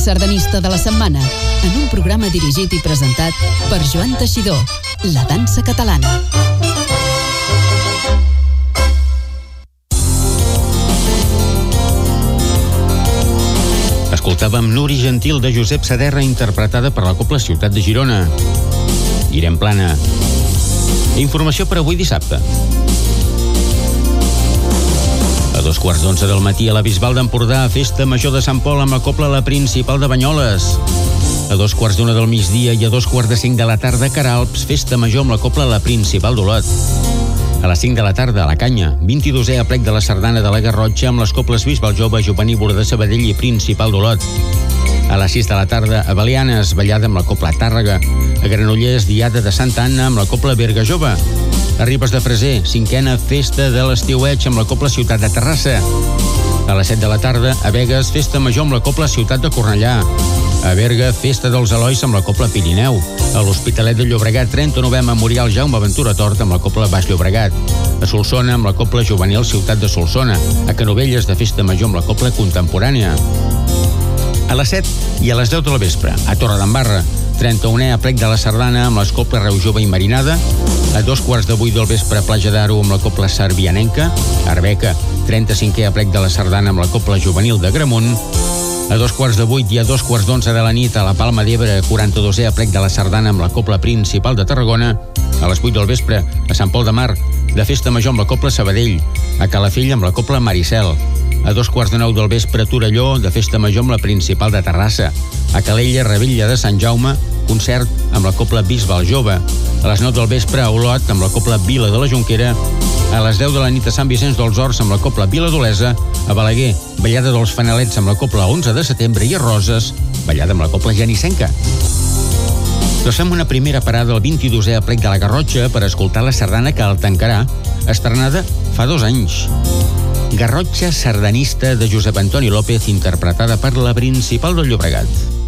Sardanista de la setmana, en un programa dirigit i presentat per Joan Teixidor, la dansa catalana. Escoltàvem Nuri Gentil de Josep Saderra, interpretada per la Cobla Ciutat de Girona. Irem Plana. Informació per avui dissabte. A 2:15 del matí a la Bisbal d'Empordà, festa major de Sant Pol amb la Cobla La Principal de Banyoles. A 2:15 del migdia i a 4:45 de la tarda, Caralps, festa major amb la Cobla La Principal d'Olot. A les 5 de la tarda, a la Canya, 22è aplec de la Sardana de la Garrotxa amb les Cobles Bisbal Jove, Jovenívola de Sabadell i Principal d'Olot. A les 6 de la tarda, a Belianes, ballada amb la Cobla Tàrrega. A Granollers, diada de Santa Anna amb la Cobla Berga Jove. A Ribes de Freser, 5a festa de l'Estiueig amb la Cobla Ciutat de Terrassa. A les 7 de la tarda, a Begues, festa major amb la Cobla Ciutat de Cornellà. A Berga, festa dels Elois amb la Cobla Pirineu. A l'Hospitalet de Llobregat, 39è Memorial Jaume Ventura Tort amb la Cobla Baix Llobregat. A Solsona, amb la Cobla Juvenil Ciutat de Solsona. A Canovelles, de festa major amb la Cobla Contemporània. A les 7 i a les 10 de la vespre, a Torredembarra, 31è aplec de la Sardana amb les Cobla Reu Jove i Marinada. A 7:15 del vespre, a Platja d'Aro amb la Cobla Sarbianenca. A Arbeca, 35è aplec de la Sardana amb la Cobla Juvenil de Gramunt. A 7:15 i a 11:15 de la nit, a la Palma d'Ebre, 42è aplec de la Sardana amb la Cobla Principal de Tarragona. A les 8 del vespre, a Sant Pol de Mar, de festa major amb la Cobla Sabadell. A Calafell amb la Cobla Maricel. A 8:45 del vespre, a Torelló, de festa major amb la Principal de Terrassa. A Calella, Rebella de Sant Jaume, concert amb la Cobla Bisbal Jove. A les 9 del vespre, a Olot, amb la Cobla Vila de la Jonquera. A les 10 de la nit, a Sant Vicenç dels Horts, amb la Cobla Vila d'Olesa. A Balaguer, ballada dels Fanalets amb la Cobla 11 de setembre. I a Roses, ballada amb la Cobla Genissenca. Doncs fem una primera parada al 22è aplec de la Garrotxa per escoltar la sardana que el tancarà, estrenada fa 2 anys. Garrotxa sardanista de Josep Antoni López, interpretada per la Principal del Llobregat.